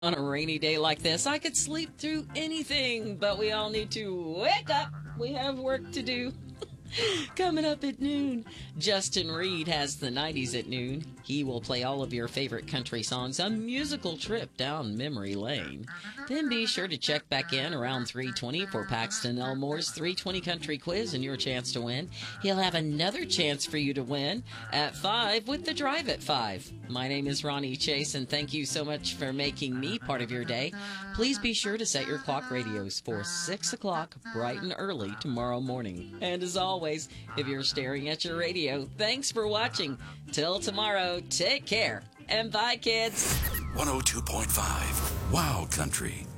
On a rainy day like this, I could sleep through anything, but we all need to wake up. We have work to do. Coming up at noon, Justin Reed has the 90s at noon. He will play all of your favorite country songs, a musical trip down memory lane. Then be sure to check back in around 3:20 for Paxton Elmore's 320 Country Quiz and your chance to win. He'll have another chance for you to win at 5 with the Drive at 5. My name is Ronnie Chase, and thank you so much for making me part of your day. Please be sure to set your clock radios for 6 o'clock bright and early tomorrow morning. And as always, if you're staring at your radio, thanks for watching. Till tomorrow, take care. And bye, kids. 102.5 Wow Country.